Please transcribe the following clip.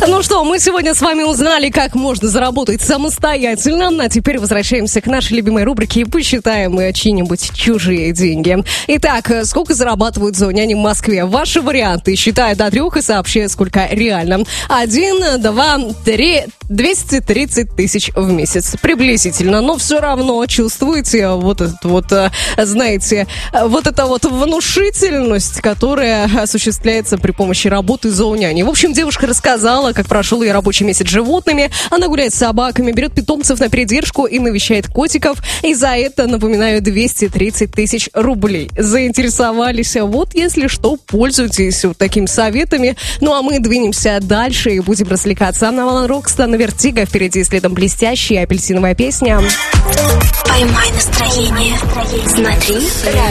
Ну что, мы сегодня с вами узнали, как можно заработать самостоятельно. А теперь возвращаемся к нашей любимой рубрике и посчитаем чьи-нибудь чужие деньги. Итак, сколько зарабатывают зоняне в Москве? Ваши варианты. Считаю до 3 и сообщаю, сколько реально. 1, 2, 3, 230 тысяч в месяц. Приблизительно. Но все равно чувствуете вот этот вот, знаете, вот эта вот внушительность, которая осуществляется при помощи работы зооняней. В общем, девушка рассказала, как прошел ее рабочий месяц с животными. Она гуляет с собаками, берет питомцев на передержку и навещает котиков. И за это, напоминаю, 230 тысяч рублей. Заинтересовались? Вот, если что, пользуйтесь вот такими советами. Ну, а мы двинемся дальше и будем развлекаться. Анна Валан Рокстон, Вертиго. Впереди следом блестящая апельсиновая песня. Поймай настроение. Смотри.